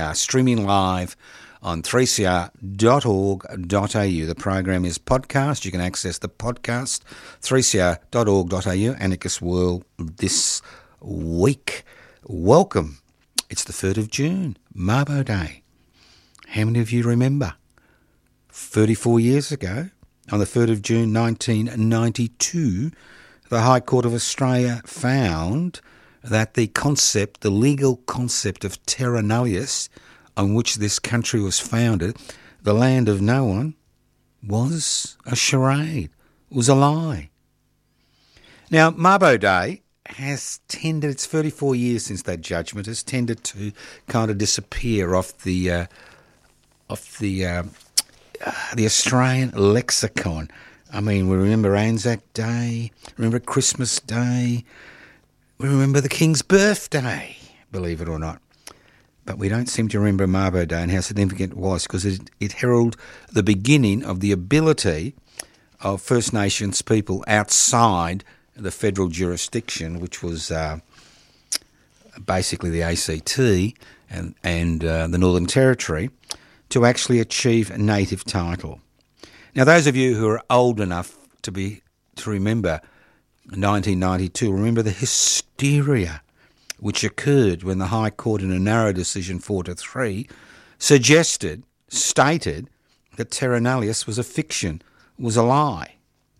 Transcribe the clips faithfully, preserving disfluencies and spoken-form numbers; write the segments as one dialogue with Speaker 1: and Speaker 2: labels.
Speaker 1: Uh, streaming live on three c r dot org dot a u. The program is podcast. You can access the podcast, three c r dot org dot a u, Anarchist World this week. Welcome. It's the third of June, Mabo Day. How many of you remember? thirty-four years ago, on the third of June nineteen ninety-two, the High Court of Australia found that the concept, the legal concept of terra nullius, on which this country was founded, the land of no one, was a charade, was a lie. Now, Mabo Day has tended, it's thirty-four years since that judgment, has tended to kind of disappear off the uh, off the uh, uh, the Australian lexicon. I mean, we remember Anzac Day, remember Christmas Day, we remember the King's birthday, believe it or not. But we don't seem to remember Mabo Day and how significant it was, because it, it heralded the beginning of the ability of First Nations people outside the federal jurisdiction, which was uh, basically the A C T and, and uh, the Northern Territory, to actually achieve a native title. Now, those of you who are old enough to be to remember nineteen ninety-two, remember the hysteria which occurred when the High Court, in a narrow decision four to three, suggested, stated that terra nullius was a fiction, was a lie.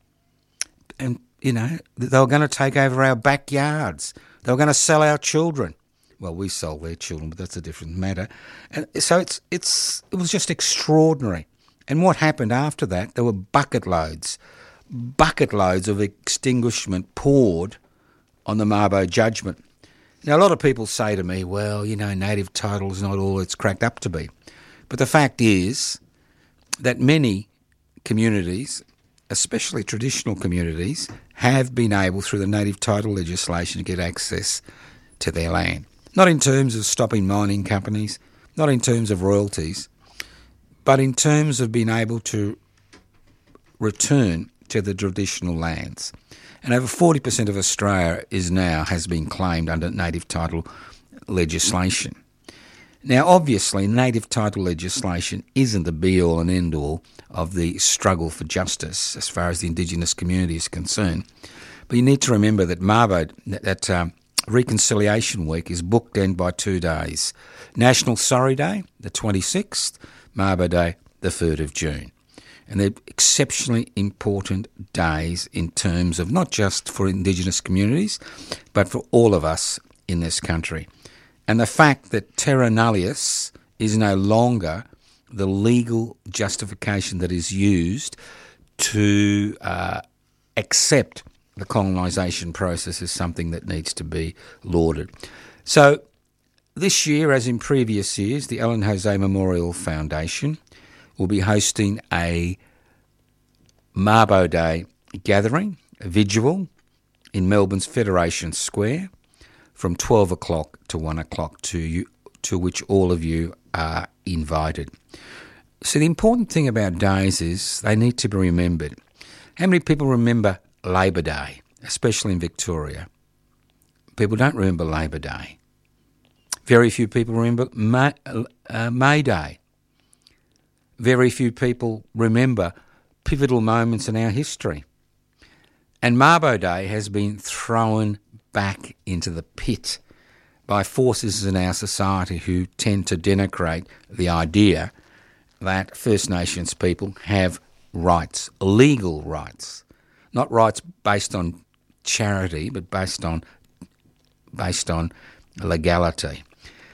Speaker 1: And, you know, they were going to take over our backyards. They were going to sell our children. Well, we sold their children, but that's a different matter. And so it's it's it was just extraordinary. And what happened after that, there were bucket loads, bucket loads of extinguishment poured on the Mabo judgment. Now, a lot of people say to me, well, you know, native title is not all it's cracked up to be. But the fact is that many communities, especially traditional communities, have been able, through the native title legislation, to get access to their land. Not in terms of stopping mining companies, not in terms of royalties, but in terms of being able to return to the traditional lands. And over forty percent of Australia is now has been claimed under native title legislation. Now, obviously, native title legislation isn't the be-all and end-all of the struggle for justice as far as the Indigenous community is concerned. But you need to remember that Mabo, that um, Reconciliation Week is bookend by two days. National Sorry Day, the twenty-sixth, Mabo Day, the third of June. And they're exceptionally important days in terms of not just for Indigenous communities, but for all of us in this country. And the fact that terra nullius is no longer the legal justification that is used to uh, accept the colonisation process is something that needs to be lauded. So this year, as in previous years, the Ellen Jose Memorial Foundation will be hosting a Mabo Day gathering, a vigil, in Melbourne's Federation Square from twelve o'clock to one o'clock, to you, to which all of you are invited. So the important thing about days is they need to be remembered. How many people remember Labor Day, especially in Victoria? People don't remember Labor Day. Very few people remember May, uh, May Day. Very few people remember pivotal moments in our history. And Mabo Day has been thrown back into the pit by forces in our society who tend to denigrate the idea that First Nations people have rights, legal rights, not rights based on charity, but based on based on legality.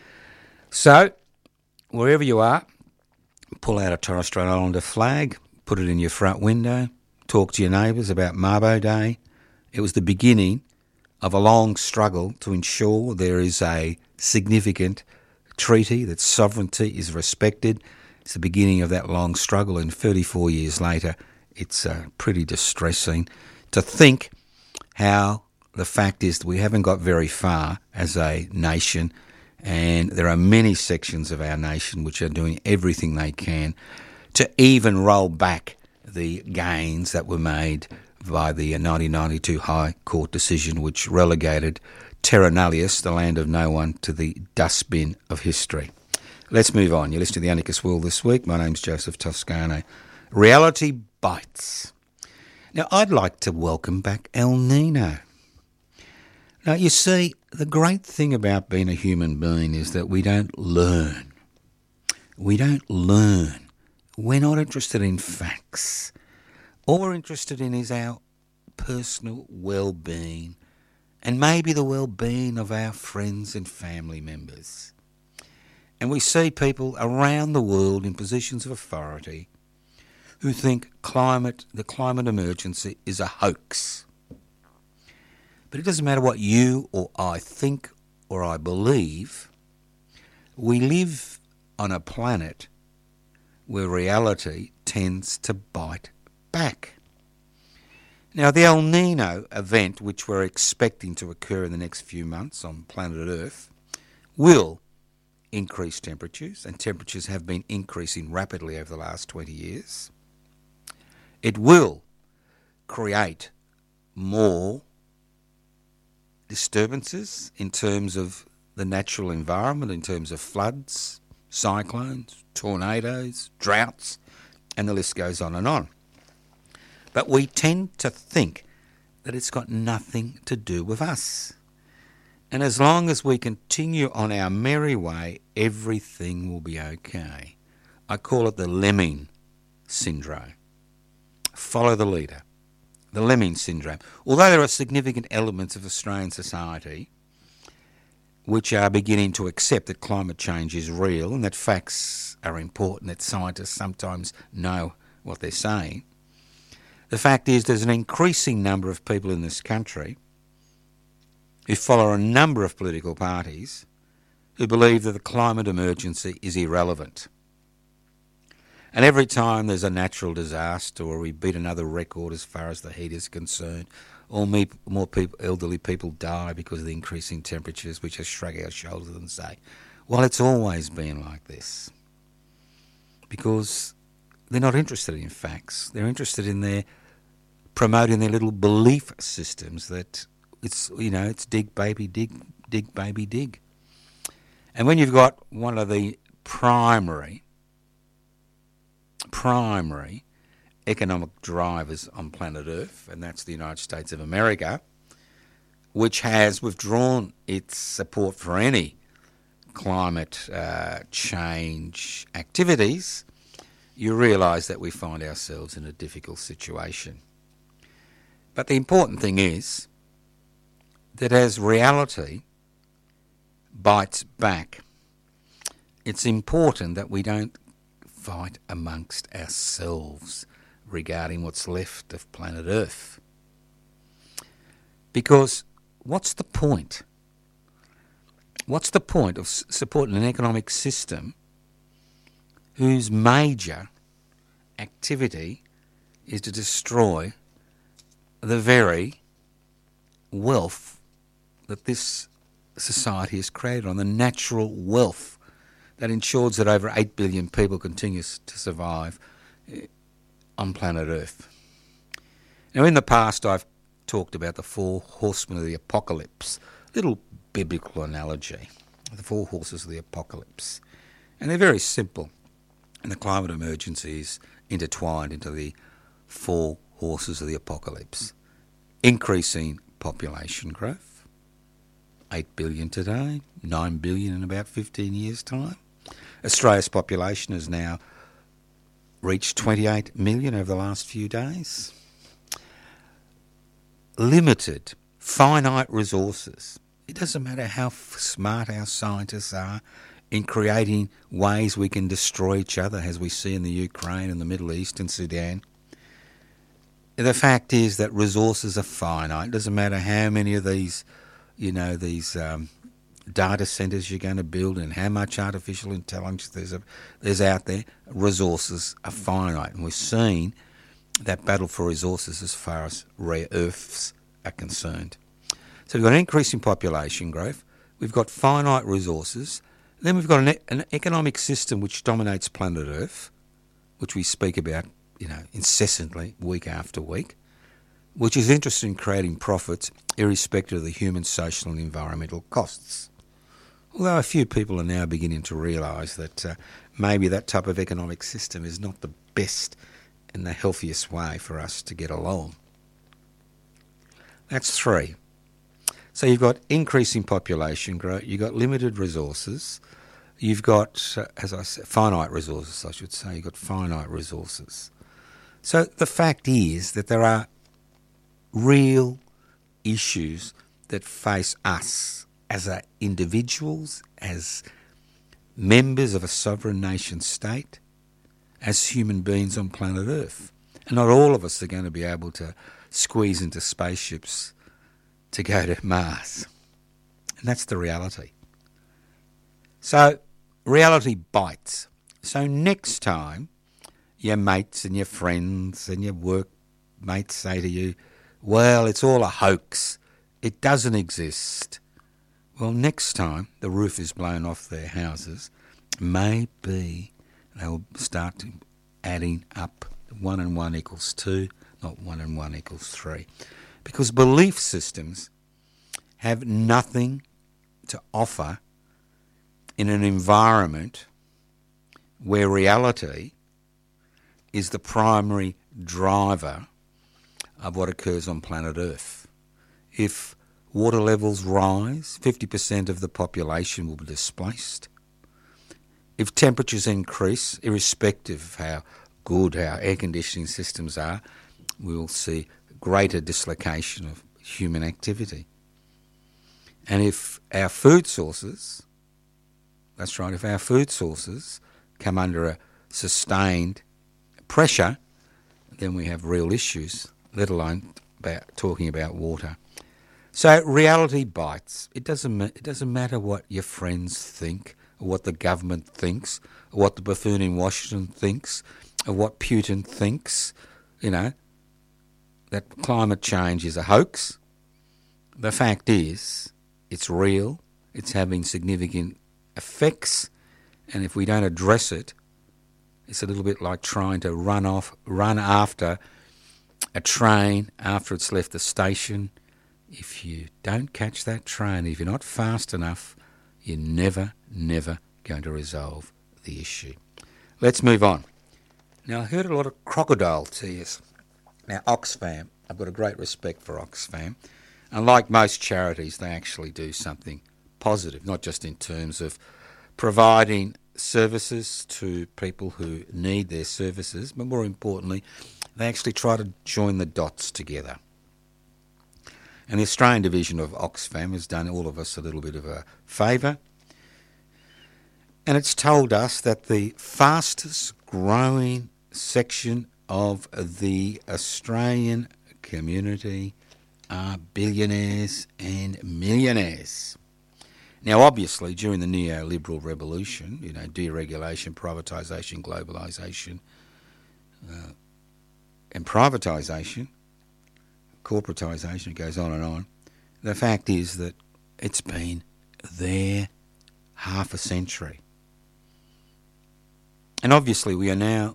Speaker 1: So, wherever you are, pull out a Torres Strait Islander flag, put it in your front window, talk to your neighbours about Mabo Day. It was the beginning of a long struggle to ensure there is a significant treaty, that sovereignty is respected. It's the beginning of that long struggle, and thirty-four years later, it's uh, pretty distressing to think how the fact is that we haven't got very far as a nation, and there are many sections of our nation which are doing everything they can to even roll back the gains that were made by the nineteen ninety-two High Court decision, which relegated terra nullius, the land of no one, to the dustbin of history. Let's move on. You're listening to The Anarchist World this week. My name's Joseph Toscano. Reality bites. Now, I'd like to welcome back El Nino. Now, you see, the great thing about being a human being is that we don't learn. We don't learn. We're not interested in facts. All we're interested in is our personal well-being and maybe the well-being of our friends and family members. And we see people around the world in positions of authority who think climate, the climate emergency is a hoax. But it doesn't matter what you or I think or I believe. We live on a planet where reality tends to bite back. Now, the El Nino event, which we're expecting to occur in the next few months on planet Earth, will increase temperatures, and temperatures have been increasing rapidly over the last twenty years. It will create more disturbances in terms of the natural environment, in terms of floods, cyclones, tornadoes, droughts, and the list goes on and on. But we tend to think that it's got nothing to do with us. And as long as we continue on our merry way, everything will be okay. I call it the lemming syndrome. Follow the leader. The lemming syndrome. Although there are significant elements of Australian society which are beginning to accept that climate change is real and that facts are important, that scientists sometimes know what they're saying, the fact is there's an increasing number of people in this country who follow a number of political parties who believe that the climate emergency is irrelevant. And every time there's a natural disaster or we beat another record as far as the heat is concerned, or more people, elderly people die because of the increasing temperatures, we just shrug our shoulders and say, well, it's always been like this. Because they're not interested in facts. They're interested in their promoting their little belief systems that it's, you know, it's dig, baby, dig, dig, baby, dig. And when you've got one of the primary, primary economic drivers on planet Earth, and that's the United States of America, which has withdrawn its support for any climate uh, change activities, you realise that we find ourselves in a difficult situation. But the important thing is that as reality bites back, it's important that we don't fight amongst ourselves regarding what's left of planet Earth. Because what's the point? What's the point of supporting an economic system whose major activity is to destroy the very wealth that this society has created on, the natural wealth that ensures that over eight billion people continue to survive on planet Earth. Now, in the past, I've talked about the four horsemen of the apocalypse, little biblical analogy, the four horses of the apocalypse. And they're very simple. And the climate emergency is intertwined into the four horses of the apocalypse. Increasing population growth, eight billion today, nine billion in about fifteen years' time. Australia's population has now reached twenty-eight million over the last few days. Limited, finite resources. It doesn't matter how smart our scientists are in creating ways we can destroy each other, as we see in the Ukraine and the Middle East and Sudan. The fact is that resources are finite. It doesn't matter how many of these, you know, these um, data centres you're going to build and how much artificial intelligence there's, a, there's out there. Resources are finite. And we're seeing that battle for resources as far as rare earths are concerned. So we've got an increase in population growth. We've got finite resources. Then we've got an, an economic system which dominates planet Earth, which we speak about, you know, incessantly, week after week, which is interested in creating profits irrespective of the human, social and environmental costs. Although a few people are now beginning to realise that uh, maybe that type of economic system is not the best and the healthiest way for us to get along. That's three. So you've got increasing population growth, you've got limited resources, you've got, uh, as I said, finite resources, I should say, you've got finite resources. So the fact is that there are real issues that face us as a individuals, as members of a sovereign nation state, as human beings on planet Earth. And not all of us are going to be able to squeeze into spaceships to go to Mars. And that's the reality. So reality bites. So next time your mates and your friends and your workmates say to you, well, it's all a hoax, it doesn't exist. Well, next time the roof is blown off their houses, maybe they'll start adding up one and one equals two, not one and one equals three. Because belief systems have nothing to offer in an environment where reality is the primary driver of what occurs on planet Earth. If water levels rise, fifty percent of the population will be displaced. If temperatures increase, irrespective of how good our air conditioning systems are, we will see greater dislocation of human activity. And if our food sources, that's right, if our food sources come under a sustained pressure, then we have real issues, let alone about talking about water. So reality bites. It doesn't, it doesn't matter what your friends think, or what the government thinks, or what the buffoon in Washington thinks, or what Putin thinks, you know, that climate change is a hoax. The fact is, it's real, it's having significant effects, and if we don't address it, it's a little bit like trying to run off, run after a train after it's left the station. If you don't catch that train, if you're not fast enough, you're never, never going to resolve the issue. Let's move on. Now, I heard a lot of crocodile tears. Now, Oxfam, I've got a great respect for Oxfam. And like most charities, they actually do something positive, not just in terms of providing services to people who need their services, but more importantly, they actually try to join the dots together. And the Australian division of Oxfam has done all of us a little bit of a favour. And it's told us that the fastest growing section of the Australian community are billionaires and millionaires. Now, obviously, during the neoliberal revolution, you know, deregulation, privatisation, globalisation, uh, and privatisation, corporatisation, it goes on and on. The fact is that it's been there half a century. And obviously we are now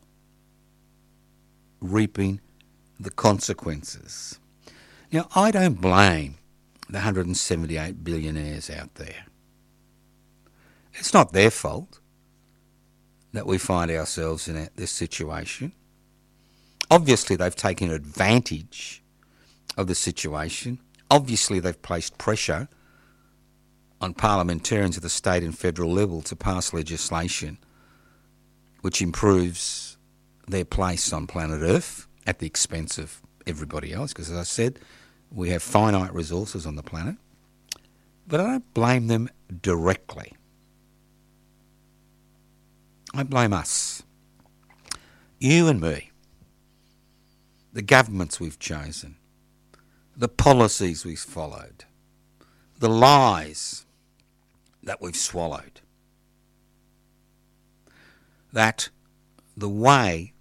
Speaker 1: reaping the consequences. Now, I don't blame the one hundred seventy-eight billionaires out there. It's not their fault that we find ourselves in this situation. Obviously, they've taken advantage of the situation. Obviously, they've placed pressure on parliamentarians at the state and federal level to pass legislation which improves their place on planet Earth at the expense of everybody else, because as I said, we have finite resources on the planet. But I don't blame them directly. I blame us. You and me. The governments we've chosen. The policies we've followed. The lies that we've swallowed. That the way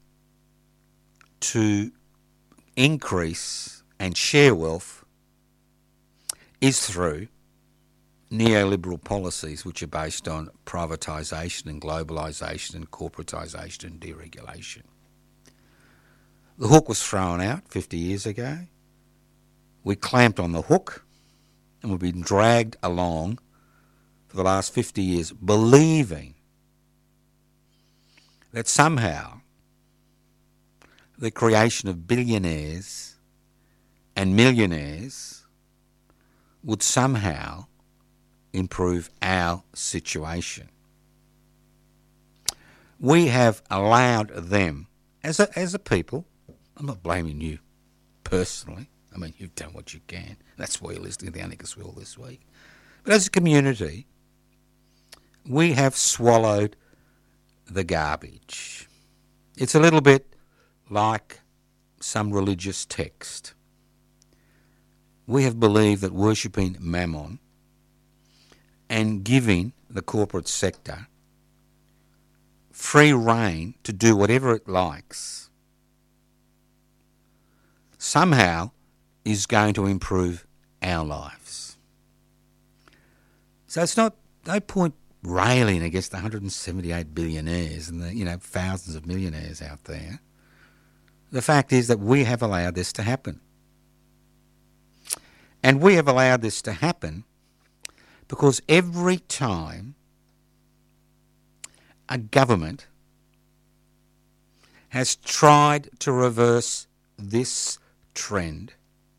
Speaker 1: to increase and share wealth is through neoliberal policies which are based on privatisation and globalisation and corporatisation and deregulation. The hook was thrown out fifty years ago. We clamped on the hook and we've been dragged along for the last fifty years believing that somehow the creation of billionaires and millionaires would somehow improve our situation. We have allowed them, as a, as a people, I'm not blaming you personally, I mean, you've done what you can, that's why you're listening to the Anarchist World this week, but as a community, we have swallowed the garbage. It's a little bit like some religious text. We have believed that worshipping Mammon and giving the corporate sector free rein to do whatever it likes somehow is going to improve our lives. So it's not no point railing against the one hundred seventy-eight billionaires and the, you know, thousands of millionaires out there. The fact is that we have allowed this to happen. And we have allowed this to happen because every time a government has tried to reverse this trend,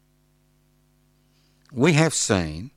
Speaker 1: we have seen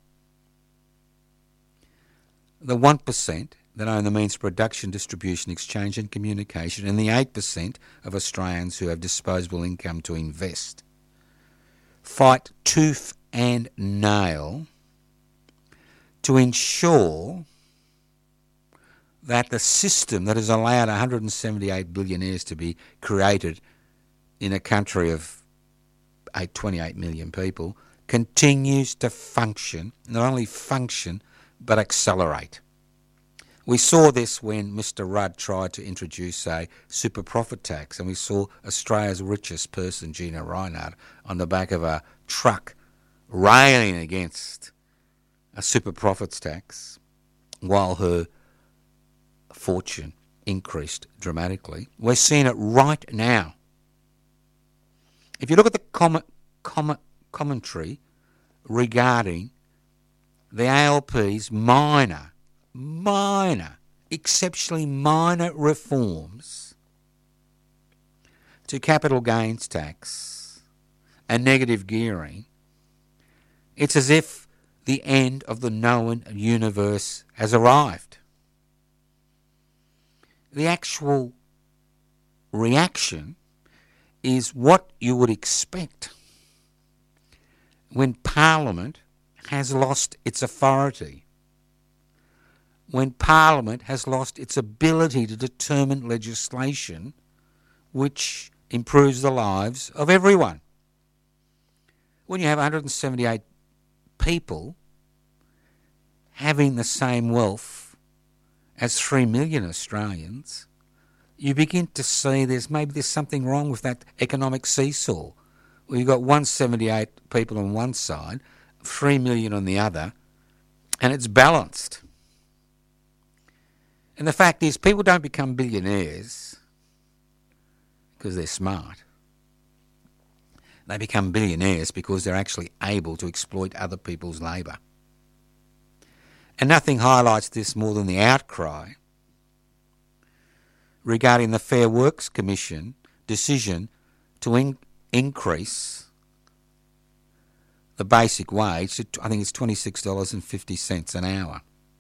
Speaker 1: the one percent that own the means of production, distribution, exchange and communication, and the eight percent of Australians who have disposable income to invest, fight tooth and nail to ensure that the system that has allowed one hundred seventy-eight billionaires to be created in a country of twenty-eight million people continues to function, not only function, but accelerate. We saw this when Mister Rudd tried to introduce a super profit tax, and we saw Australia's richest person, Gina Rinehart, on the back of a truck railing against a super profits tax while her fortune increased dramatically. We're seeing it right now. If you look at the com- com- commentary regarding the A L P's minor, minor, exceptionally minor reforms to capital gains tax and negative gearing, it's as if the end of the known universe has arrived. The actual reaction is what you would expect when Parliament has lost its authority, when Parliament has lost its ability to determine legislation which improves the lives of everyone. When you have one hundred seventy-eight people having the same wealth as three million Australians, you begin to see there's maybe there's something wrong with that economic seesaw, where you've got one hundred seventy-eight people on one side, three million on the other, and it's balanced. And the fact is, people don't become billionaires because they're smart. They become billionaires because they're actually able to exploit other people's labour. And nothing highlights this more than the outcry regarding the Fair Works Commission decision to in- increase the basic wage to, I think it's twenty-six dollars and fifty cents an hour.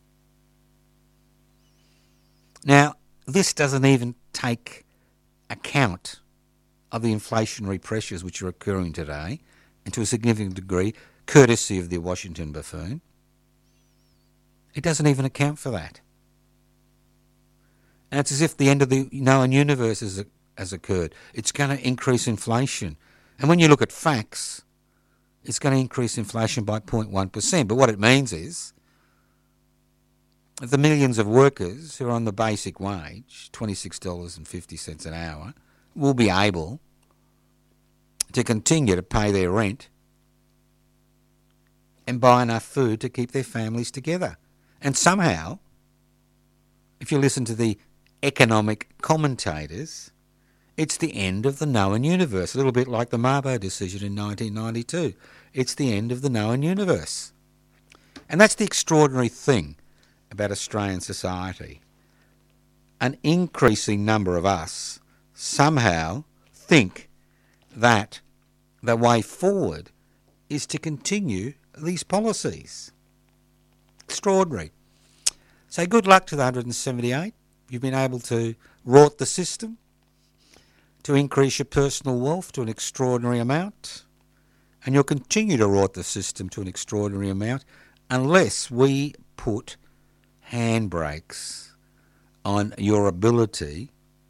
Speaker 1: Now, this doesn't even take account of the inflationary pressures which are occurring today, and to a significant degree, courtesy of the Washington buffoon. It doesn't even account for that. And it's as if the end of the known universe has, has occurred. It's going to increase inflation. And when you look at facts, it's going to increase inflation by zero point one percent. But what it means is that the millions of workers who are on the basic wage, twenty-six dollars and fifty cents an hour, will be able to continue to pay their rent and buy enough food to keep their families together. And somehow, if you listen to the economic commentators, it's the end of the known universe, a little bit like the Mabo decision in nineteen ninety-two. It's the end of the known universe. And that's the extraordinary thing about Australian society. An increasing number of us somehow think that the way forward is to continue these policies. Extraordinary. So good luck to the one hundred seventy-eight. You've been able to rort the system, to increase your personal wealth to an extraordinary amount, and you'll continue to rort the system to an extraordinary amount unless we put handbrakes on your ability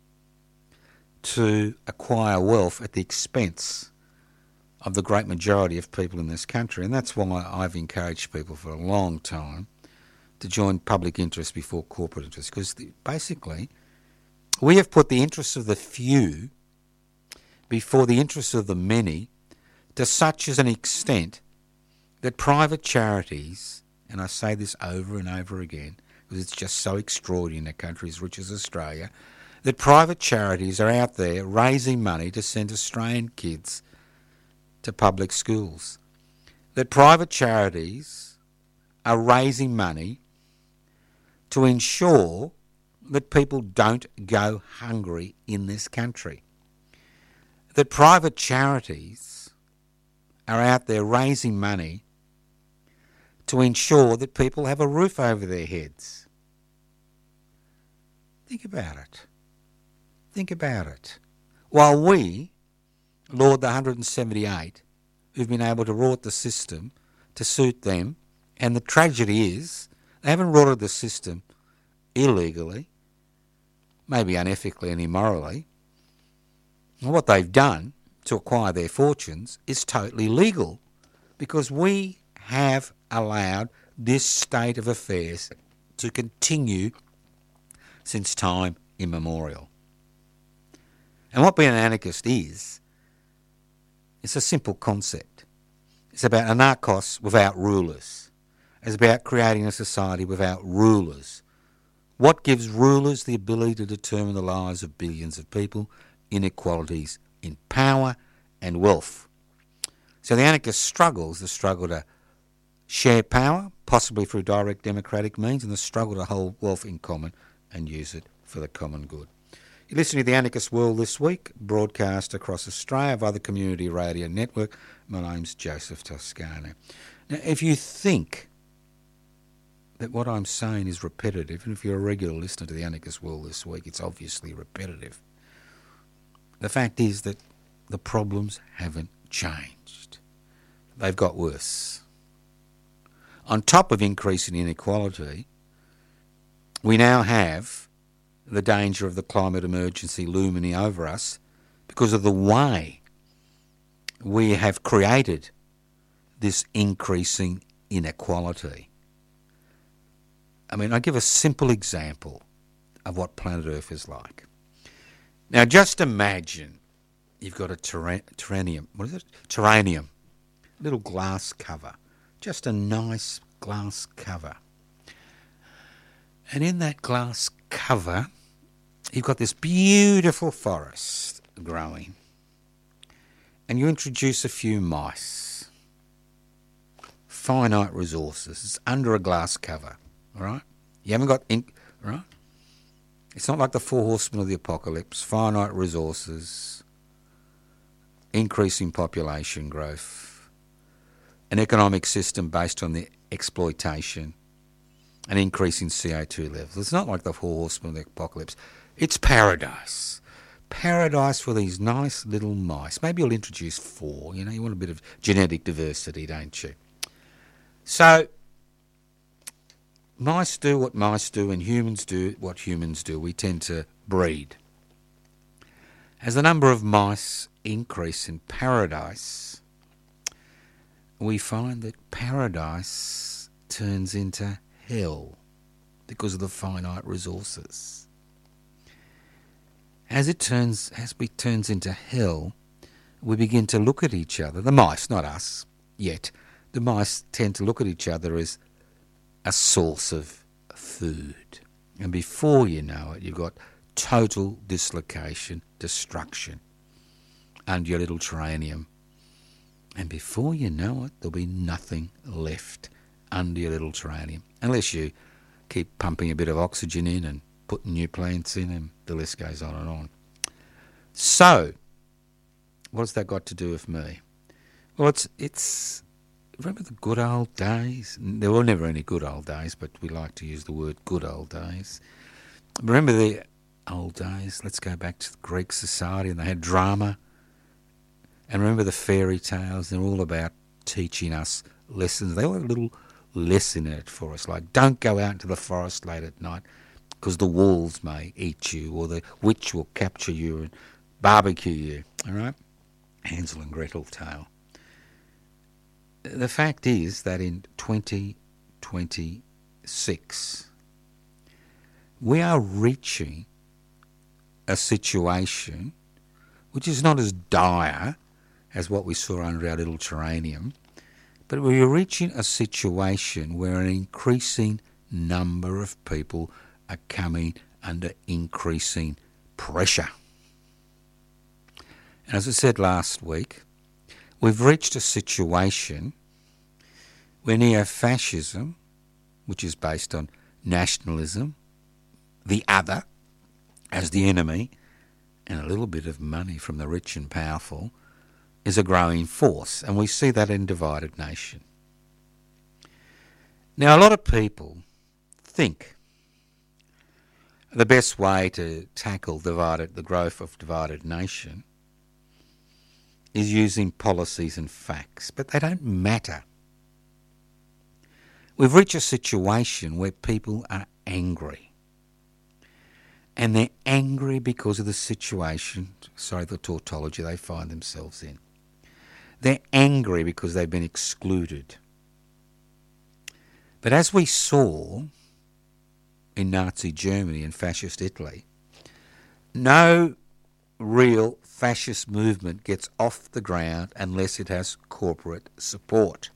Speaker 1: to acquire wealth at the expense of the great majority of people in this country. And that's why I've encouraged people for a long time to join public interest before corporate interest, because basically we have put the interests of the few before the interests of the many to such as an extent that private charities, and I say this over and over again because it's just so extraordinary in a country as rich as Australia, that private charities are out there raising money to send Australian kids to public schools. That private charities are raising money to ensure that people don't go hungry in this country. That private charities are out there raising money to ensure that people have a roof over their heads. Think about it. Think about it. While we laud the one hundred seventy-eight who've been able to rort the system to suit them, and the tragedy is they haven't rorted the system illegally, maybe unethically and immorally. And what they've done to acquire their fortunes is totally legal, because we have allowed this state of affairs to continue since time immemorial. And what being an anarchist is, it's a simple concept. It's about anarchos without rulers. It's about creating a society without rulers. What gives rulers the ability to determine the lives of billions of people? Inequalities in power and wealth. So the anarchist struggle is the struggle to share power, possibly through direct democratic means, and the struggle to hold wealth in common and use it for the common good. You're listening to The Anarchist World this week, broadcast across Australia via the Community Radio Network. My name's Joseph Toscano. Now, if you think that what I'm saying is repetitive, and if you're a regular listener to The Anarchist World this week, it's obviously repetitive. The fact is that the problems haven't changed. They've got worse. On top of increasing inequality, we now have the danger of the climate emergency looming over us because of the way we have created this increasing inequality. I mean, I give a simple example of what planet Earth is like. Now, just imagine you've got a terra- terranium, what is it? Terranium, little glass cover, just a nice glass cover. And in that glass cover, you've got this beautiful forest growing. And you introduce a few mice. Finite resources. It's under a glass cover, all right? You haven't got ink, all right? It's not like the four horsemen of the apocalypse. Finite resources, increasing population growth, an economic system based on the exploitation, an increase in C O two levels. It's not like the four horsemen of the apocalypse. It's paradise. Paradise for these nice little mice. Maybe you'll introduce four. You know, you want a bit of genetic diversity, don't you? So, mice do what mice do and humans do what humans do. We tend to breed. As the number of mice increase in paradise, we find that paradise turns into hell because of the finite resources. As it turns, as it turns into hell, we begin to look at each other. The mice, not us yet. The mice tend to look at each other as a source of food. And before you know it, you've got total dislocation, destruction under your little terranium. And before you know it, there'll be nothing left under your little terranium, unless you keep pumping a bit of oxygen in and putting new plants in, and the list goes on and on. So, what's that got to do with me? Well, it's it's remember the good old days? There were never any good old days, but we like to use the word good old days. Remember the old days? Let's go back to the Greek society, and they had drama. And remember the fairy tales? They're all about teaching us lessons. They all have a little lesson in it for us, like don't go out into the forest late at night because the wolves may eat you, or the witch will capture you and barbecue you. All right? Hansel and Gretel tale. The fact is that in twenty twenty-six, we are reaching a situation which is not as dire as what we saw under our little terranium, but we are reaching a situation where an increasing number of people are coming under increasing pressure. And as I said last week, we've reached a situation where neo-fascism, which is based on nationalism, the other as the enemy, and a little bit of money from the rich and powerful, is a growing force. And we see that in Divided Nation. Now, a lot of people think the best way to tackle divided, the growth of Divided Nation is using policies and facts, but they don't matter. We've reached a situation where people are angry. And they're angry because of the situation, sorry, the tautology they find themselves in. They're angry because they've been excluded. But as we saw in Nazi Germany and fascist Italy, no real fascist movement gets off the ground unless it has corporate support.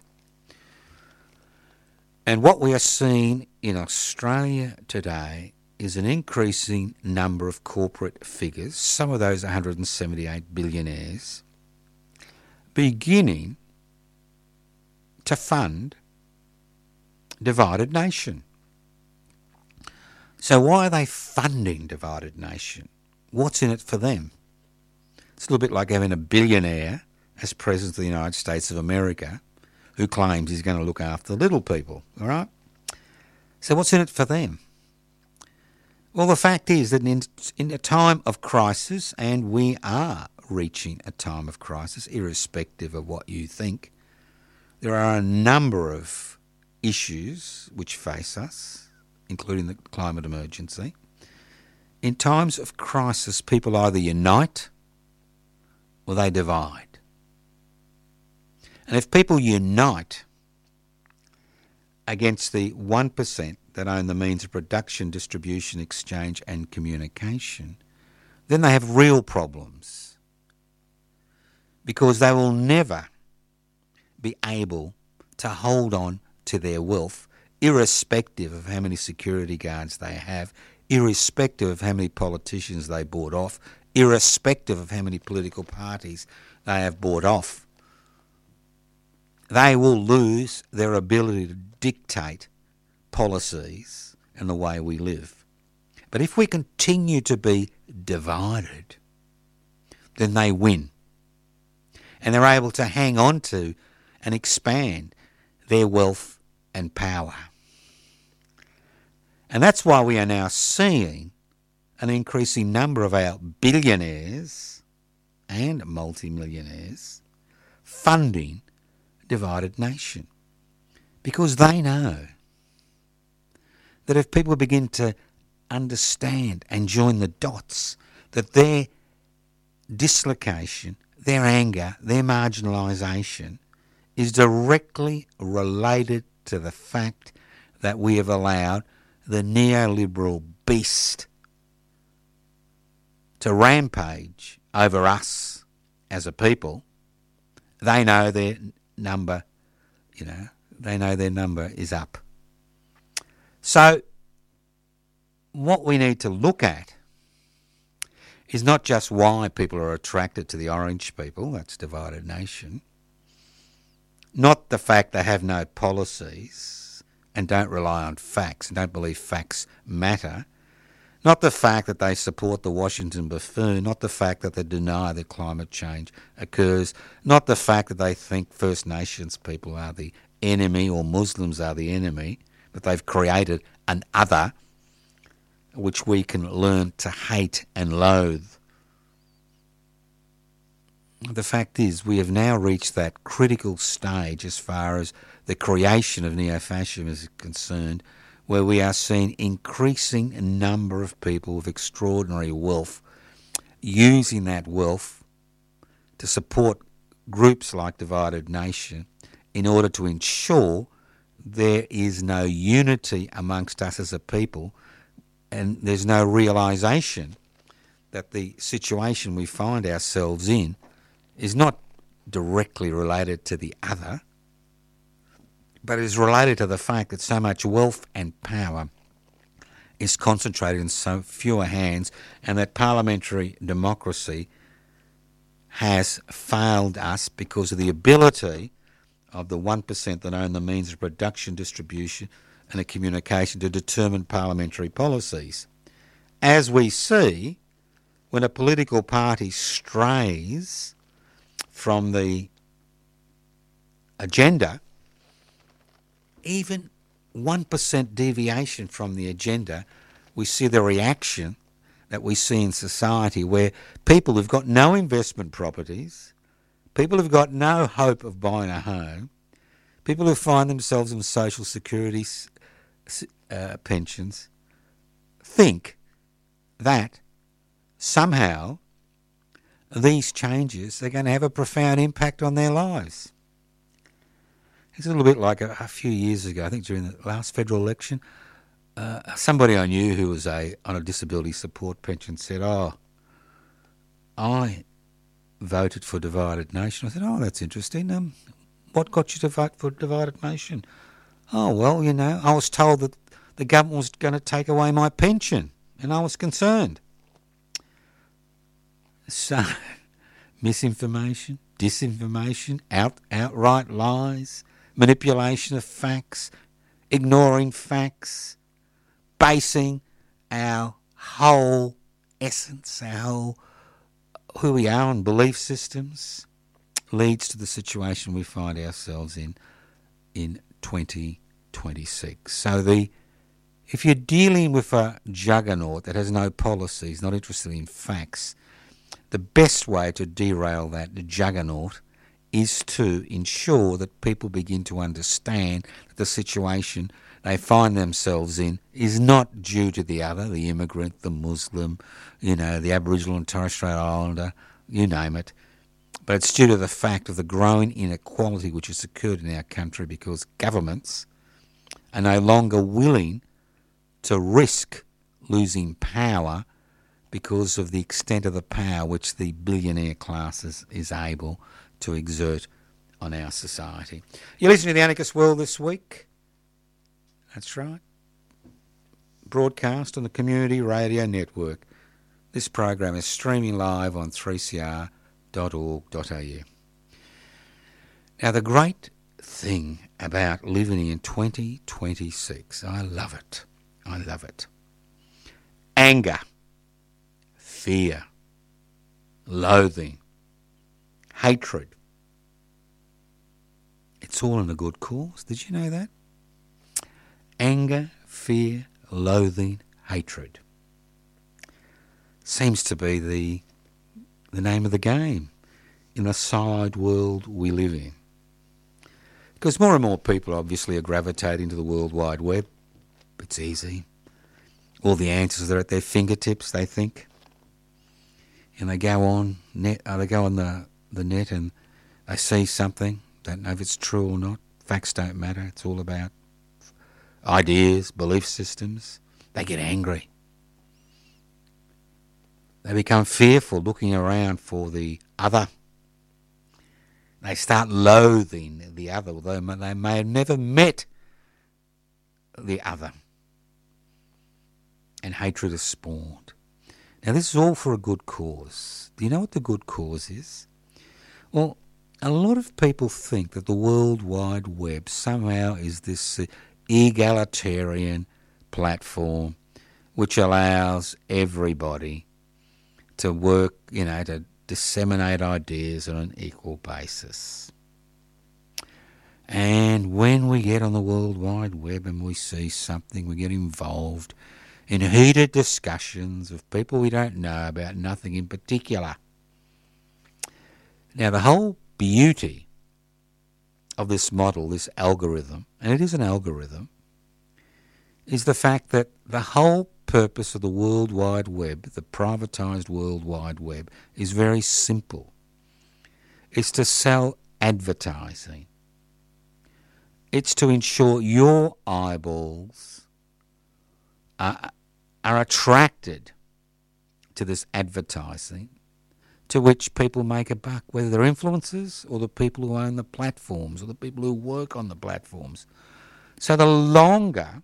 Speaker 1: And what we are seeing in Australia today is an increasing number of corporate figures, some of those one hundred seventy-eight billionaires, beginning to fund Divided Nation. So why are they funding Divided Nation? What's in it for them? It's a little bit like having a billionaire as President of the United States of America who claims he's going to look after the little people, all right? So what's in it for them? Well, the fact is that in, in a time of crisis, and we are reaching a time of crisis, irrespective of what you think, there are a number of issues which face us, including the climate emergency. In times of crisis, people either unite or they divide. And if people unite against the one percent that own the means of production, distribution, exchange and communication, then they have real problems, because they will never be able to hold on to their wealth, irrespective of how many security guards they have, irrespective of how many politicians they bought off, irrespective of how many political parties they have bought off. They will lose their ability to dictate policies and the way we live. But if we continue to be divided, then they win. And they're able to hang on to and expand their wealth and power. And that's why we are now seeing an increasing number of our billionaires and multimillionaires funding Divided Nation. Because they know that if people begin to understand and join the dots, that their dislocation, their anger, their marginalisation is directly related to the fact that we have allowed the neoliberal beast to rampage over us as a people. They know their number, you know, they know their number is up. So what we need to look at is not just why people are attracted to the orange people, that's Divided Nation, not the fact they have no policies and don't rely on facts and don't believe facts matter. Not the fact that they support the Washington buffoon, not the fact that they deny that climate change occurs, not the fact that they think First Nations people are the enemy or Muslims are the enemy, that they've created an other which we can learn to hate and loathe. The fact is, we have now reached that critical stage as far as the creation of neo-fascism is concerned, where we are seeing increasing number of people with extraordinary wealth using that wealth to support groups like Divided Nation in order to ensure there is no unity amongst us as a people, and there's no realisation that the situation we find ourselves in is not directly related to the other, but is related to the fact that so much wealth and power is concentrated in so fewer hands, and that parliamentary democracy has failed us because of the ability of the one percent that own the means of production, distribution and communication to determine parliamentary policies. As we see, when a political party strays from the agenda, even one percent deviation from the agenda, we see the reaction that we see in society, where people who've got no investment properties, people who've got no hope of buying a home, people who find themselves in social security uh, pensions, think that somehow these changes are going to have a profound impact on their lives. It's a little bit like a, a few years ago, I think during the last federal election, uh, somebody I knew who was a on a disability support pension said, oh, I voted for Divided Nation. I said, oh, that's interesting. Um, what got you to vote for Divided Nation? Oh, well, you know, I was told that the government was going to take away my pension, and I was concerned. So, misinformation, disinformation, out, outright lies, manipulation of facts, ignoring facts, basing our whole essence, our whole who we are on belief systems, leads to the situation we find ourselves in in twenty twenty-six. So the if you're dealing with a juggernaut that has no policies, not interested in facts, the best way to derail that juggernaut is to ensure that people begin to understand that the situation they find themselves in is not due to the other, the immigrant, the Muslim, you know, the Aboriginal and Torres Strait Islander, you name it, but it's due to the fact of the growing inequality which has occurred in our country because governments are no longer willing to risk losing power because of the extent of the power which the billionaire class is, is able to exert on our society. You're listening to The Anarchist World this week. That's right. Broadcast on the Community Radio Network. This program is streaming live on three c r dot org dot a u. Now, the great thing about living in twenty twenty-six, I love it. I love it. Anger, fear, loathing, hatred. It's all in a good cause. Did you know that? Anger, fear, loathing, hatred. Seems to be the the name of the game in the side world we live in. Because more and more people obviously are gravitating to the World Wide Web. It's easy. All the answers are at their fingertips, they think. And they go on net, uh, they go on the, the net and they see something, don't know if it's true or not. Facts don't matter. It's all about ideas, belief systems. They get angry. They become fearful, looking around for the other. They start loathing the other, although they may have never met the other. And hatred is spawned. Now, this is all for a good cause. Do you know what the good cause is? Well, a lot of people think that the World Wide Web somehow is this uh, egalitarian platform which allows everybody to work, you know, to disseminate ideas on an equal basis. And when we get on the World Wide Web and we see something, we get involved in heated discussions of people we don't know about nothing in particular. Now, the whole beauty of this model, this algorithm, and it is an algorithm, is the fact that the whole purpose of the World Wide Web, the privatised World Wide Web, is very simple. It's to sell advertising. It's to ensure your eyeballs are, are attracted to this advertising to which people make a buck, whether they're influencers or the people who own the platforms or the people who work on the platforms. So the longer,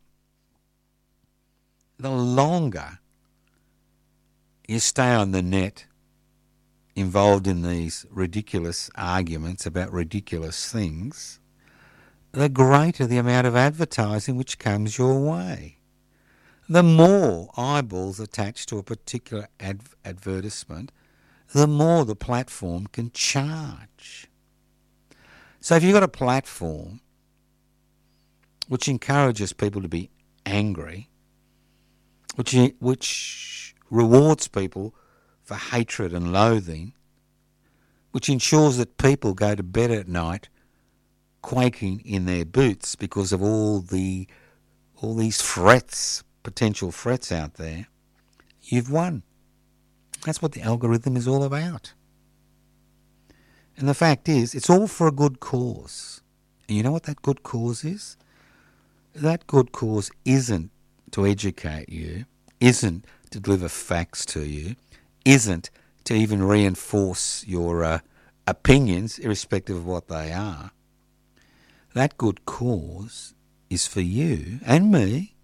Speaker 1: the longer you stay on the net involved in these ridiculous arguments about ridiculous things, the greater the amount of advertising which comes your way. The more eyeballs attached to a particular adv- advertisement, the more the platform can charge. So if you've got a platform which encourages people to be angry, which which rewards people for hatred and loathing, which ensures that people go to bed at night quaking in their boots because of all the all these threats, potential threats out there, you've won. That's what the algorithm is all about. And the fact is, it's all for a good cause. And you know what that good cause is? That good cause isn't to educate you, isn't to deliver facts to you, isn't to even reinforce your uh, opinions, irrespective of what they are. That good cause is for you and me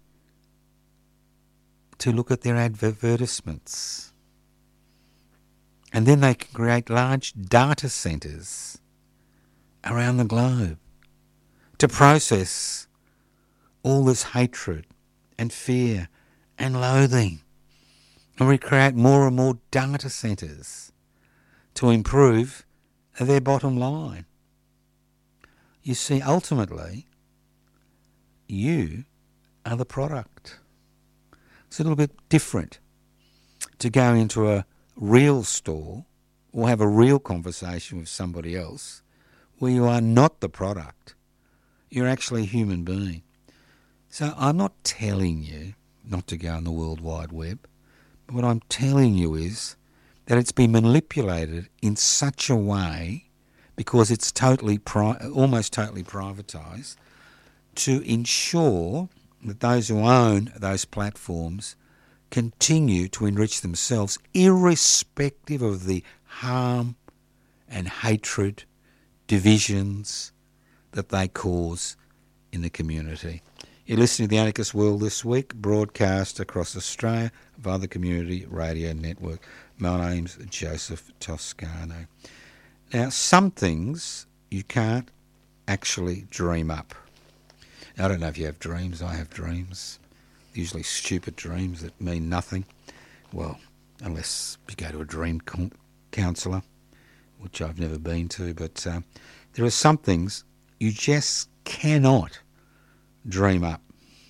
Speaker 1: to look at their advertisements. And then they can create large data centres around the globe to process all this hatred and fear and loathing. And we create more and more data centres to improve their bottom line. You see, ultimately, you are the product. It's a little bit different to go into a real store or have a real conversation with somebody else where you are not the product. You're actually a human being. So I'm not telling you not to go on the World Wide Web. But what I'm telling you is that it's been manipulated in such a way, because it's totally, pri- almost totally privatised, to ensure that those who own those platforms continue to enrich themselves, irrespective of the harm and hatred, divisions that they cause in the community. You're listening to The Anarchist World This Week, broadcast across Australia via the Community Radio Network. My name's Joseph Toscano. Now, some things you can't actually dream up. I don't know if you have dreams. I have dreams. Usually stupid dreams that mean nothing. Well, unless you go to a dream con- counsellor, which I've never been to. But uh, there are some things you just cannot dream up.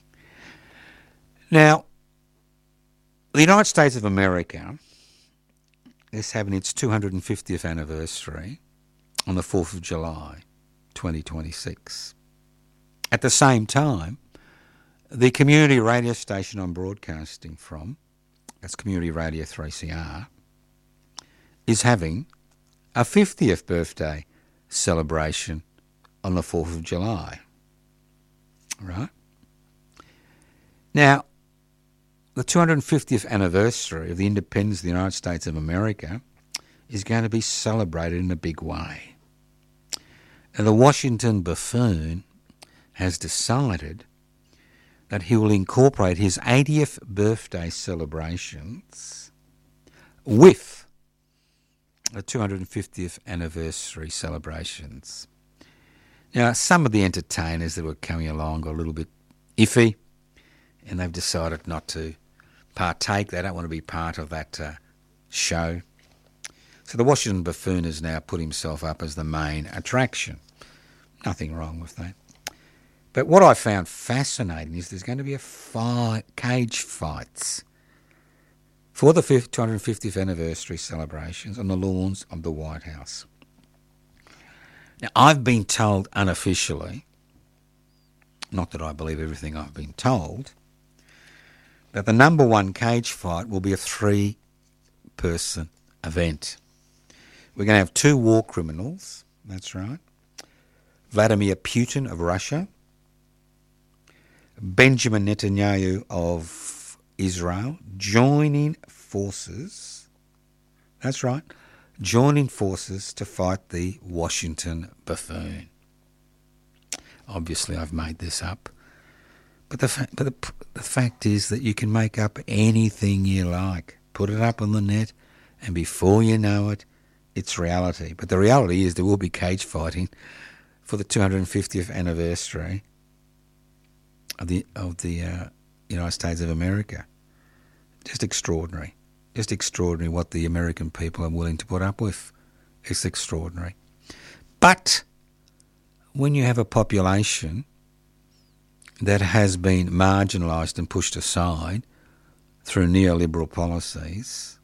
Speaker 1: Now, the United States of America is having its two hundred fiftieth anniversary on the fourth of July, twenty twenty-six. At the same time, the community radio station I'm broadcasting from, that's Community Radio three C R, is having a fiftieth birthday celebration on the fourth of July. Right? Now, the two hundred fiftieth anniversary of the independence of the United States of America is going to be celebrated in a big way. And the Washington buffoon has decided that he will incorporate his eightieth birthday celebrations with the two hundred fiftieth anniversary celebrations. Now, some of the entertainers that were coming along got a little bit iffy, and they've decided not to partake. They don't want to be part of that uh, show. So the Washington Buffoon has now put himself up as the main attraction. Nothing wrong with that. But what I found fascinating is there's going to be a fight, cage fights for the two hundred fiftieth anniversary celebrations on the lawns of the White House. Now, I've been told unofficially, not that I believe everything I've been told, that the number one cage fight will be a three-person event. We're going to have two war criminals, that's right, Vladimir Putin of Russia, Benjamin Netanyahu of Israel, joining forces, that's right, joining forces to fight the Washington Buffoon. Obviously, I've made this up. But the, fa- but the, the fact is that you can make up anything you like, put it up on the net, and before you know it, it's reality. But the reality is there will be cage fighting for the two hundred fiftieth anniversary of the of the uh, United States of America. Just extraordinary. Just extraordinary what the American people are willing to put up with. It's extraordinary. But when you have a population that has been marginalised and pushed aside through neoliberal policies,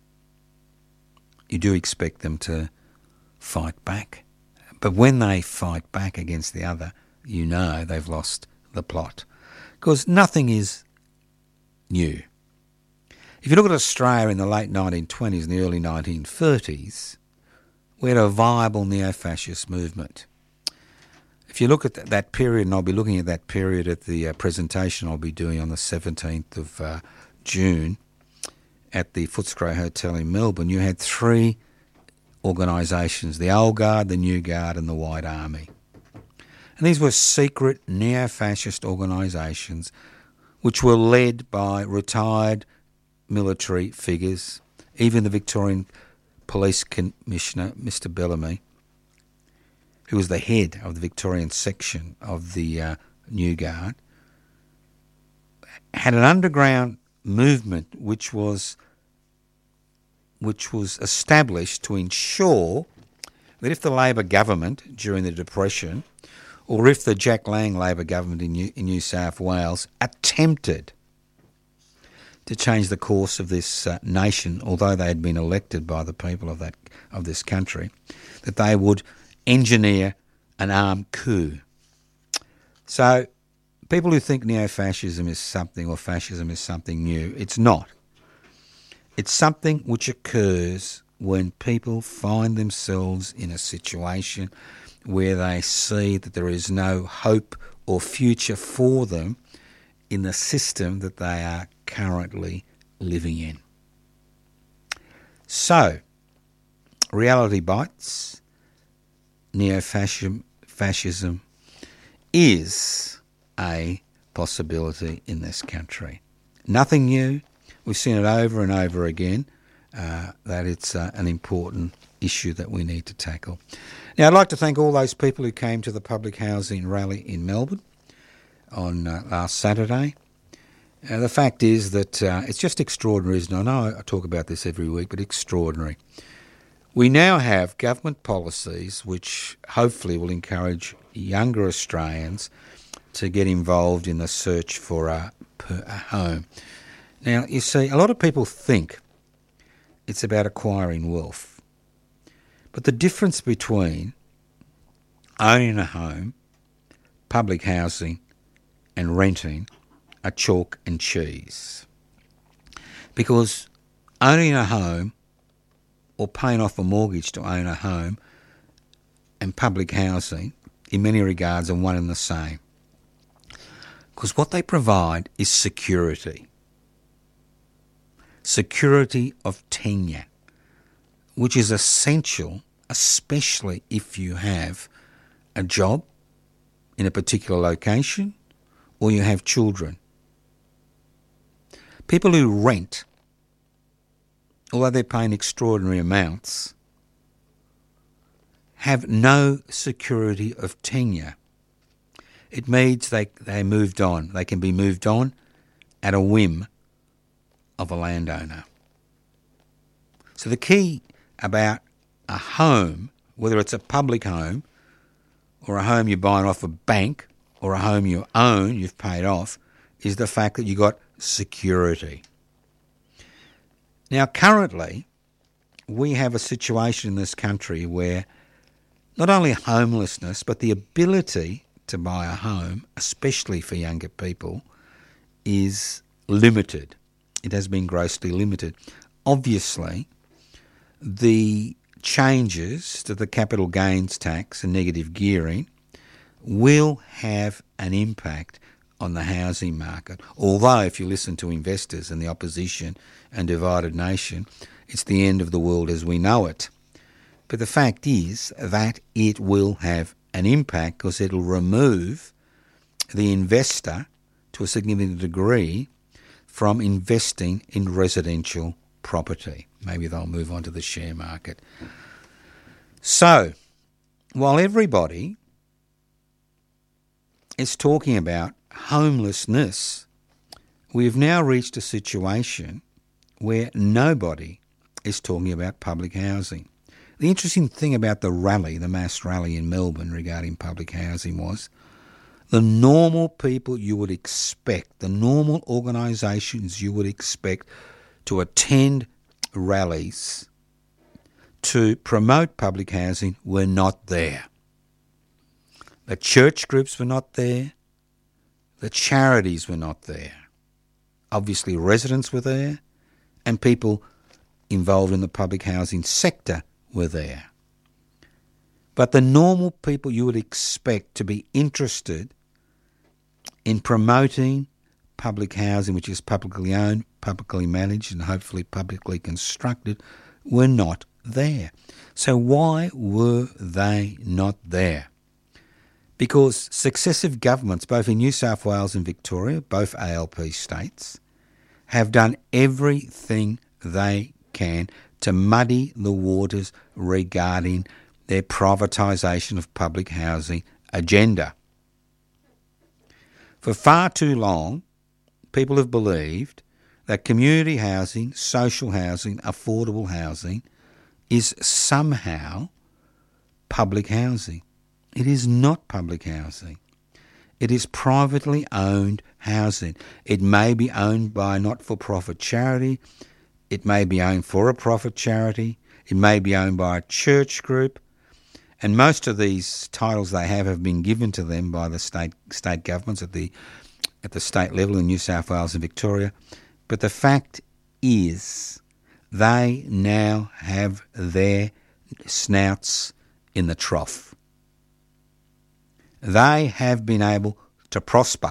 Speaker 1: you do expect them to fight back. But when they fight back against the other, you know they've lost the plot. Because nothing is new. If you look at Australia in the late nineteen twenties and the early nineteen thirties, we had a viable neo-fascist movement. If you look at that period, and I'll be looking at that period at the uh, presentation I'll be doing on the seventeenth of uh, June at the Footscray Hotel in Melbourne, you had three organisations, the Old Guard, the New Guard and the White Army. And these were secret neo-fascist organisations which were led by retired military figures, even the Victorian Police Commissioner, Mister Bellamy, who was the head of the Victorian section of the uh, New Guard, had an underground movement which was which was established to ensure that if the Labor government during the Depression, or if the Jack Lang Labor government in New, in New South Wales attempted to change the course of this uh, nation, although they had been elected by the people of that of this country, that they would engineer an armed coup. So people who think neo-fascism is something or fascism is something new, it's not. It's something which occurs when people find themselves in a situation where they see that there is no hope or future for them in the system that they are currently living in. So, reality bites. Neo-fascism fascism is a possibility in this country. Nothing new. We've seen it over and over again, uh, that it's uh, an important issue that we need to tackle. Now, I'd like to thank all those people who came to the public housing rally in Melbourne on uh, last Saturday. Uh, the fact is that uh, it's just extraordinary, isn't it? I know I talk about this every week, but extraordinary. We now have government policies which hopefully will encourage younger Australians to get involved in the search for a, a home. Now, you see, a lot of people think it's about acquiring wealth. But the difference between owning a home, public housing, and renting are chalk and cheese. Because owning a home or paying off a mortgage to own a home and public housing, in many regards, are one and the same. Because what they provide is security. Security of tenure, which is essential, especially if you have a job in a particular location or you have children. People who rent, although they're paying extraordinary amounts, have no security of tenure. It means they, they moved on. They can be moved on at a whim of a landowner. So the key about a home, whether it's a public home or a home you're buying off a bank or a home you own, you've paid off, is the fact that you got security. Now, currently, we have a situation in this country where not only homelessness, but the ability to buy a home, especially for younger people, is limited. It has been grossly limited. Obviously, the changes to the capital gains tax and negative gearing will have an impact on the housing market. Although, if you listen to investors and the opposition and divided nation, it's the end of the world as we know it. But the fact is that it will have an impact because it'll remove the investor to a significant degree from investing in residential property. Maybe they'll move on to the share market. So, while everybody is talking about homelessness, we've now reached a situation where nobody is talking about public housing. The interesting thing about the rally, the mass rally in Melbourne regarding public housing was the normal people you would expect, the normal organisations you would expect to attend rallies to promote public housing were not there. The church groups were not there. The charities were not there. Obviously residents were there and people involved in the public housing sector were there. But the normal people you would expect to be interested in promoting public housing, which is publicly owned, publicly managed and hopefully publicly constructed, were not there. So why were they not there? Because successive governments, both in New South Wales and Victoria, both A L P states, have done everything they can to muddy the waters regarding their privatisation of public housing agenda. For far too long, people have believed that community housing, social housing, affordable housing is somehow public housing. It is not public housing. It is privately owned housing. It may be owned by a not-for-profit charity. It may be owned for a profit charity. It may be owned by a church group. And most of these titles they have have been given to them by the state state governments at the at the state level in New South Wales and Victoria. But the fact is they now have their snouts in the trough. They have been able to prosper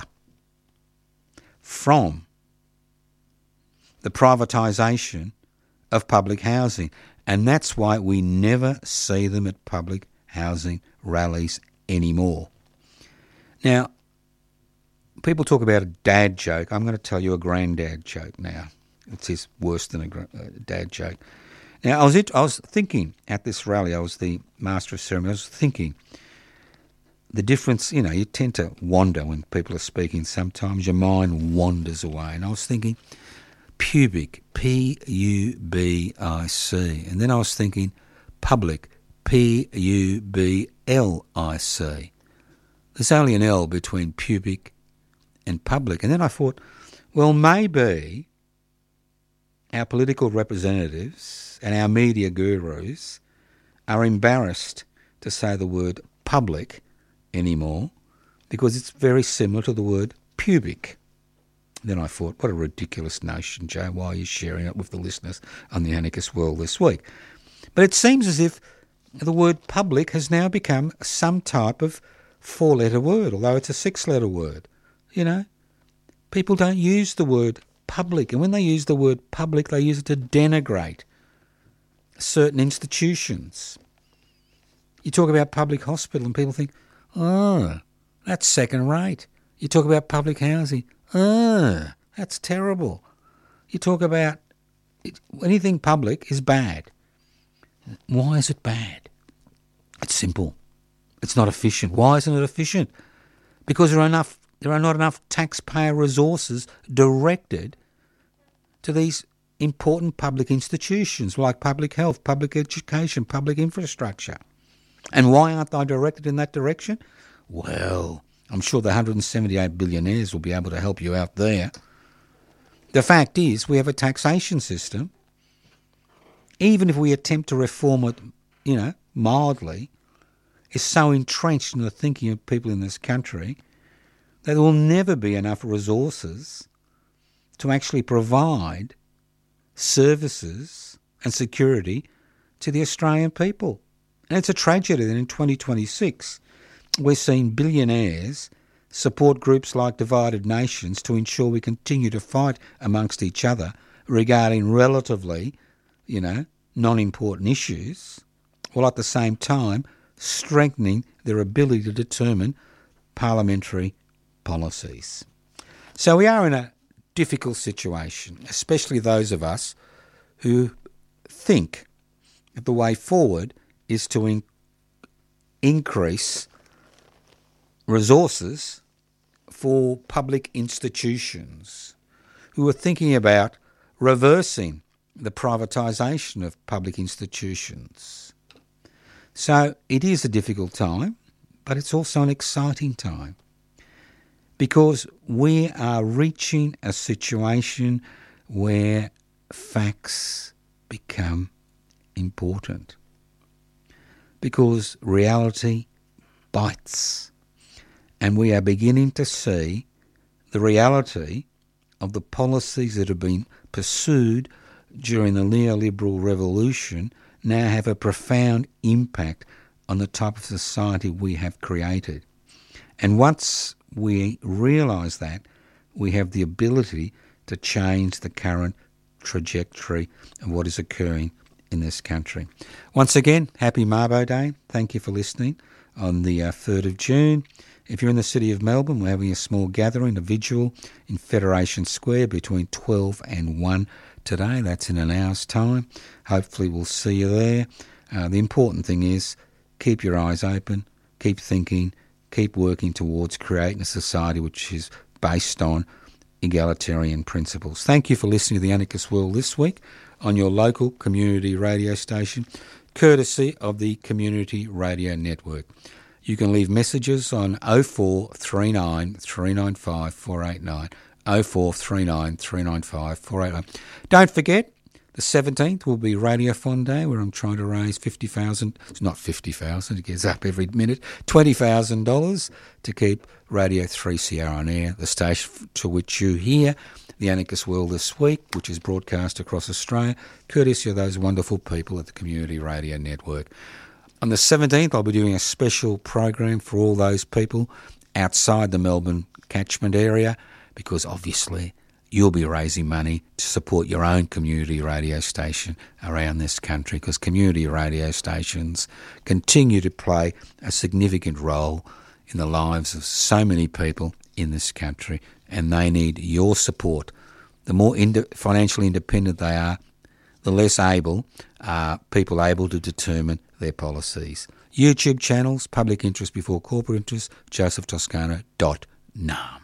Speaker 1: from the privatisation of public housing. And that's why we never see them at public housing rallies anymore. Now, people talk about a dad joke. I'm going to tell you a granddad joke now. It's worse than a dad joke. Now, I was I was thinking at this rally, I was the master of ceremony, I was thinking the difference, you know, you tend to wander when people are speaking. Sometimes your mind wanders away. And I was thinking pubic, P U B I C. And then I was thinking public, P U B L I C. There's only an L between pubic and public. And then I thought, well, maybe our political representatives and our media gurus are embarrassed to say the word public anymore because it's very similar to the word pubic. Then I thought, what a ridiculous notion, Joe. Why are you sharing it with the listeners on the Anarchist World this week? But it seems as if the word public has now become some type of four-letter word, although it's a six-letter word. You know, people don't use the word public. And when they use the word public, they use it to denigrate certain institutions. You talk about public hospital and people think, oh, that's second rate. You talk about public housing, oh, that's terrible. You talk about it, anything public is bad. Why is it bad? It's simple. It's not efficient. Why isn't it efficient? because there are enough, there are not enough taxpayer resources directed to these important public institutions like public health, public education, public infrastructure. And why aren't they directed in that direction? Well, I'm sure the one hundred seventy-eight billionaires will be able to help you out there. The fact is, we have a taxation system. Even if we attempt to reform it, you know, mildly, is so entrenched in the thinking of people in this country that there will never be enough resources to actually provide services and security to the Australian people. And it's a tragedy that in twenty twenty-six we're seeing billionaires support groups like Divided Nations to ensure we continue to fight amongst each other regarding relatively, you know, non-important issues, while at the same time strengthening their ability to determine parliamentary policies. So we are in a difficult situation, especially those of us who think that the way forward is to in- increase resources for public institutions, who are thinking about reversing the privatisation of public institutions. So it is a difficult time, but it's also an exciting time, because we are reaching a situation where facts become important, because reality bites, and we are beginning to see the reality of the policies that have been pursued during the neoliberal revolution now have a profound impact on the type of society we have created. And once we realise that, we have the ability to change the current trajectory of what is occurring in this country. Once again, happy Mabo Day. Thank you for listening on the uh, third of June. If you're in the city of Melbourne, we're having a small gathering, a vigil in Federation Square between twelve and one today. That's in an hour's time. Hopefully we'll see you there. Uh, the important thing is keep your eyes open, keep thinking, keep working towards creating a society which is based on egalitarian principles. Thank you for listening to The Anarchist World this week on your local community radio station, courtesy of the Community Radio Network. You can leave messages on oh four three nine, three nine five, four eight nine, oh four three nine, three nine five, four eight nine. Don't forget, the seventeenth will be Radiothon Day, where I'm trying to raise fifty thousand dollars, it's not fifty thousand dollars, it gets up every minute, twenty thousand dollars to keep Radio three C R on air, the station to which you hear The Anarchist World this week, which is broadcast across Australia, courtesy of those wonderful people at the Community Radio Network. On the seventeenth, I'll be doing a special program for all those people outside the Melbourne catchment area, because obviously you'll be raising money to support your own community radio station around this country, because community radio stations continue to play a significant role in the lives of so many people in this country, and they need your support. The more ind- financially independent they are, the less able are people able to determine their policies. YouTube channels, Public Interest Before Corporate Interest, joseph toscano dot n a m.